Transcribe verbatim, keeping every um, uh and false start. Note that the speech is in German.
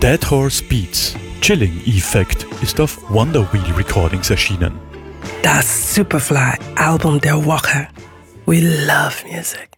Dead Horse Beats Chilling Effect ist auf Wonder Wheel Recordings erschienen. Das Superfly-Album der Woche. We love music.